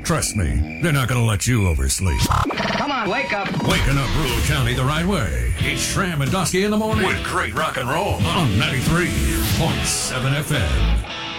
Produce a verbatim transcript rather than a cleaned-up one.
Trust me, they're not going to let you oversleep. Come on, wake up. Waking up rural county the right way. It's Shram and Dusky in the morning with great rock and roll on ninety-three point seven F M.